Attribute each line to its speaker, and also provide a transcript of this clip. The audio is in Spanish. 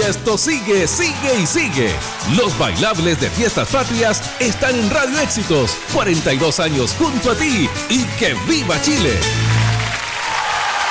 Speaker 1: esto sigue, sigue y sigue. Los bailables de Fiestas Patrias están en Radio Éxitos. 42 años junto a ti y que viva Chile.